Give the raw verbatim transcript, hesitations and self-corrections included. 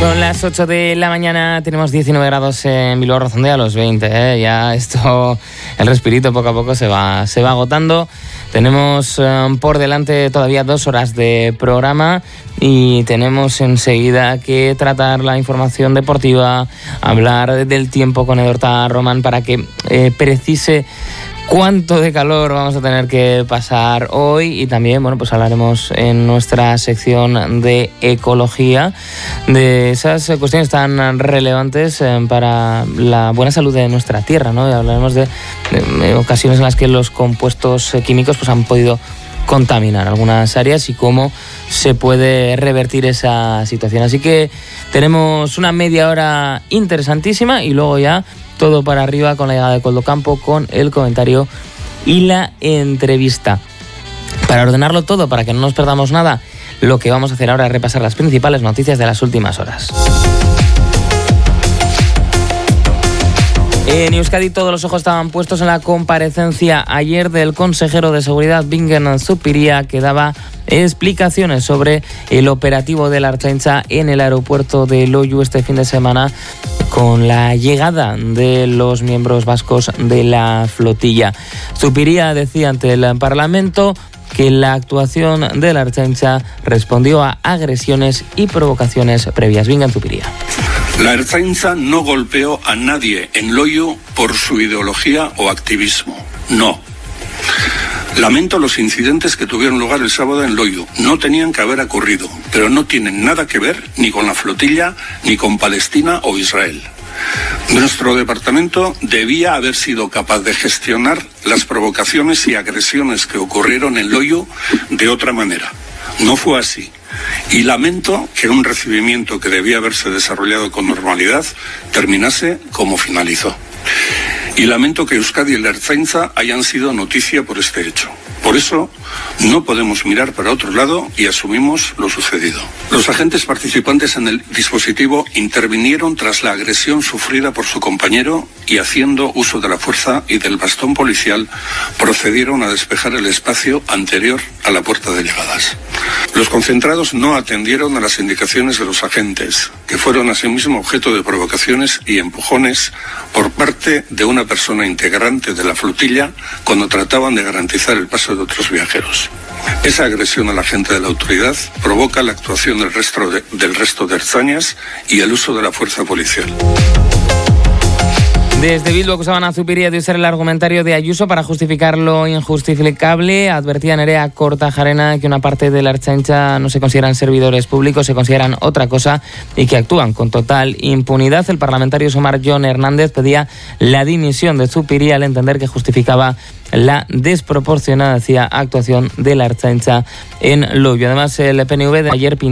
Son las ocho de la mañana, tenemos diecinueve grados en Bilbao, rozando a los veinte, ¿eh? Ya esto, el respirito poco a poco se va, se va agotando. Tenemos um, por delante todavía dos horas de programa y tenemos enseguida que tratar la información deportiva, hablar del tiempo con Edorta Román para que eh, precise cuánto de calor vamos a tener que pasar hoy, y también, bueno, pues hablaremos en nuestra sección de ecología de esas cuestiones tan relevantes para la buena salud de nuestra tierra, ¿no? Y hablaremos de, de ocasiones en las que los compuestos químicos pues han podido contaminar algunas áreas y cómo se puede revertir esa situación. Así que tenemos una media hora interesantísima y luego ya todo para arriba con la llegada de Koldo Campo, con el comentario y la entrevista. Para ordenarlo todo, para que no nos perdamos nada, lo que vamos a hacer ahora es repasar las principales noticias de las últimas horas. En Euskadi todos los ojos estaban puestos en la comparecencia ayer del consejero de Seguridad Bingen Zupiria, que daba explicaciones sobre el operativo de la Ertzaintza en el aeropuerto de Loiu este fin de semana, con la llegada de los miembros vascos de la flotilla. Zupiria decía ante el Parlamento que la actuación de la Ertzaintza respondió a agresiones y provocaciones previas. Bingen Zupiria. La Ertzaintza no golpeó a nadie en Loiu por su ideología o activismo. No. Lamento los incidentes que tuvieron lugar el sábado en Loiu. No tenían que haber ocurrido, pero no tienen nada que ver ni con la flotilla, ni con Palestina o Israel. Nuestro departamento debía haber sido capaz de gestionar las provocaciones y agresiones que ocurrieron en Loiu de otra manera. No fue así. Y lamento que un recibimiento que debía haberse desarrollado con normalidad terminase como finalizó. Y lamento que Euskadi y la Ertzaintza hayan sido noticia por este hecho. Por eso, no podemos mirar para otro lado y asumimos lo sucedido. Los agentes participantes en el dispositivo intervinieron tras la agresión sufrida por su compañero y, haciendo uso de la fuerza y del bastón policial, procedieron a despejar el espacio anterior a la puerta de llegadas. Los concentrados no atendieron a las indicaciones de los agentes, que fueron asimismo objeto de provocaciones y empujones por parte de una persona integrante de la flotilla cuando trataban de garantizar el paso de otros viajeros. Esa agresión a la gente de la autoridad provoca la actuación del resto de, del resto de ertzainas y el uso de la fuerza policial. Desde Bildu acusaban a Zupiria de usar el argumentario de Ayuso para justificar lo injustificable. Advertía Nerea Kortajarena que una parte de la Ertzaintza no se consideran servidores públicos, se consideran otra cosa y que actúan con total impunidad. El parlamentario Somar Jon Hernández pedía la dimisión de Zupiria al entender que justificaba la desproporcionada, decía, actuación de la Ertzaintza en Loiu. Además, el P N V de ayer